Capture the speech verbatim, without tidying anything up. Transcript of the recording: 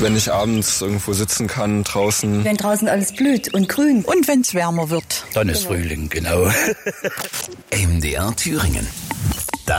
wenn ich abends irgendwo sitzen kann, draußen. Wenn draußen alles blüht und grün. Und wenn es wärmer wird. Dann ist Frühling, genau. M D R Thüringen.